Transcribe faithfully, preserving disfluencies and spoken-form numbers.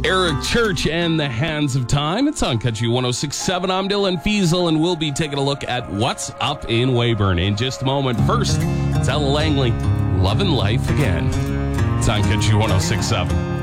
Eric Church and the Hands of Time. It's on Country one oh six point seven. I'm Dylan Fiesel, and we'll be taking a look at what's up in Weyburn in just a moment. First, it's Ella Langley, Lovin' Life Again. It's on Country one oh six point seven.